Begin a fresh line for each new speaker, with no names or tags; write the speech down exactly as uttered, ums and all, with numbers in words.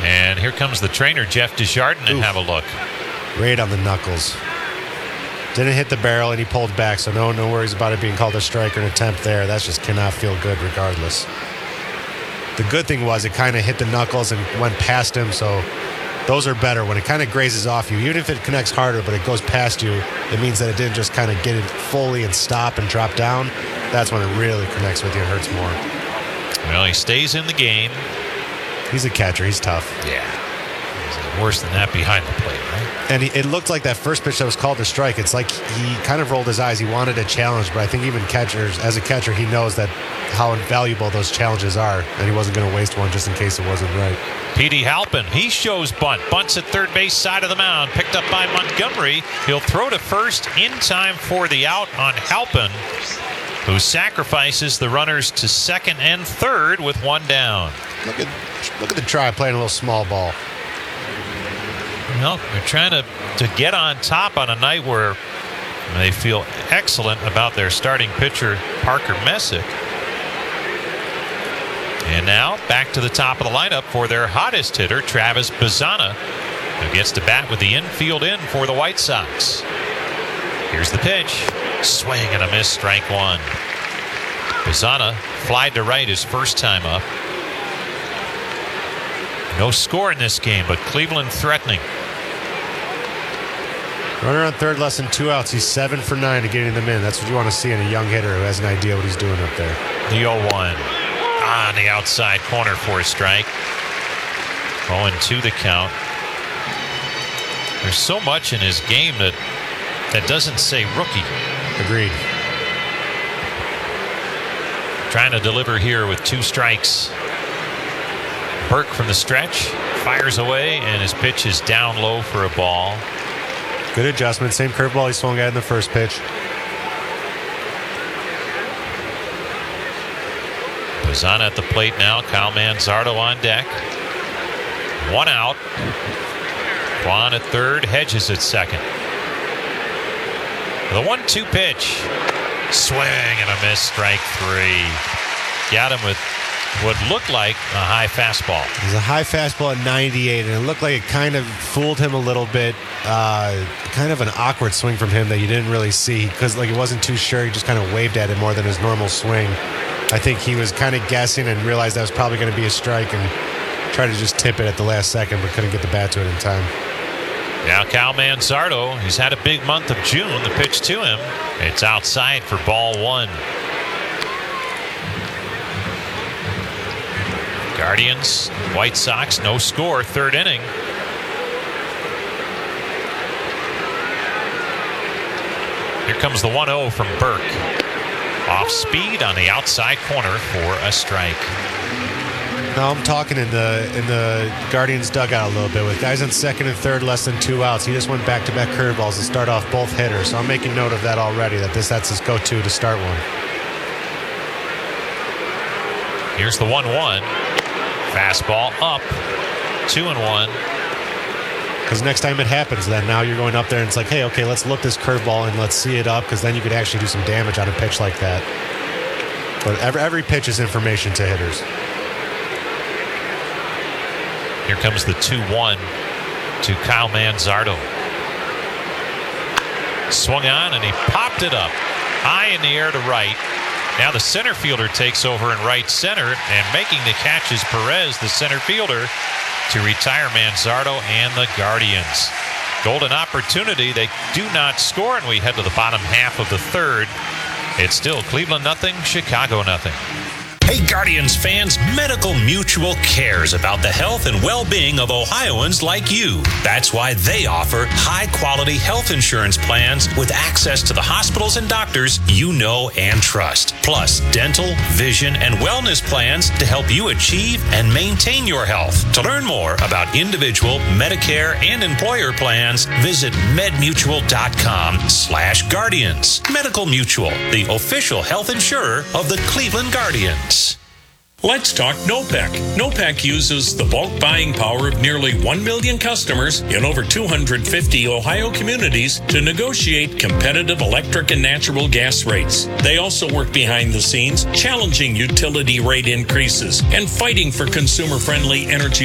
And here comes the trainer, Jeff Desjardins, and have a look.
Right on the knuckles. Didn't hit the barrel, and he pulled back, so no no worries about it being called a strike or an attempt there. That just cannot feel good regardless. The good thing was it kind of hit the knuckles and went past him, so those are better. When it kind of grazes off you, even if it connects harder, but it goes past you, it means that it didn't just kind of get it fully and stop and drop down. That's when it really connects with you and hurts more.
Well, he stays in the game.
He's a catcher. He's tough.
Yeah. He's worse than that behind the plate, right?
And he, it looked like that first pitch that was called a strike. It's like he kind of rolled his eyes. He wanted a challenge, but I think even catchers, as a catcher, he knows that how invaluable those challenges are, and he wasn't going to waste one just in case it wasn't right.
P D Halpin, he shows bunt. Bunts at third base side of the mound. Picked up by Montgomery. He'll throw to first in time for the out on Halpin, who sacrifices the runners to second and third with one down.
Look at look at the try playing a little small ball.
Well, they're trying to, to get on top on a night where they feel excellent about their starting pitcher, Parker Messick. And now back to the top of the lineup for their hottest hitter, Travis Bazzana, who gets to bat with the infield in for the White Sox. Here's the pitch. Swing and a miss, strike one. Bazzana flied to right his first time up. No score in this game, but Cleveland threatening.
Runner on third, less than two outs. He's seven for nine to getting them in. That's what you want to see in a young hitter who has an idea what he's doing up there.
The oh one on the outside corner for a strike. oh and two the count. There's so much in his game that that doesn't say rookie.
Agreed.
Trying to deliver here with two strikes. Burke from the stretch fires away, and his pitch is down low for a ball.
Good adjustment. Same curveball he swung at in the first pitch.
Bazzana at the plate now. Kyle Manzardo on deck. One out. Kwan at third. Hedges at second. The one two pitch. Swing and a miss. Strike three. Got him with what looked like a high fastball.
It was a high fastball at ninety-eight, and it looked like it kind of fooled him a little bit. Uh, kind of an awkward swing from him that you didn't really see because like he wasn't too sure. He just kind of waved at it more than his normal swing. I think he was kind of guessing and realized that was probably going to be a strike and tried to just tip it at the last second, but couldn't get the bat to it in time.
Now Kyle Manzardo, he's had a big month of June. The pitch to him, it's outside for ball one. Guardians, White Sox, no score, third inning. Here comes the one oh from Burke. Off speed on the outside corner for a strike.
Now I'm talking in the in the Guardians dugout a little bit with guys on second and third, less than two outs. He just went back-to-back curveballs to start off both hitters. So I'm making note of that already. That this that's his go-to to start one.
Here's the one one. Fastball up, two and one.
Because next time it happens, then now you're going up there and it's like, hey, okay, let's look this curveball and let's see it up, because then you could actually do some damage on a pitch like that. But every, every pitch is information to hitters.
Here comes the two one to Kyle Manzardo. Swung on and he popped it up high in the air to right. Now the center fielder takes over in right center, and making the catch is Perez, the center fielder, to retire Manzardo and the Guardians. Golden opportunity. They do not score, and we head to the bottom half of the third. It's still Cleveland nothing, Chicago nothing.
Hey Guardians fans, Medical Mutual cares about the health and well-being of Ohioans like you. That's why they offer high-quality health insurance plans with access to the hospitals and doctors you know and trust. Plus, dental, vision, and wellness plans to help you achieve and maintain your health. To learn more about individual, Medicare, and employer plans, visit medmutual.com slash guardians. Medical Mutual, the official health insurer of the Cleveland Guardians.
Let's talk NOPEC. NOPEC uses the bulk buying power of nearly one million customers in over two hundred fifty Ohio communities to negotiate competitive electric and natural gas rates. They also work behind the scenes, challenging utility rate increases and fighting for consumer-friendly energy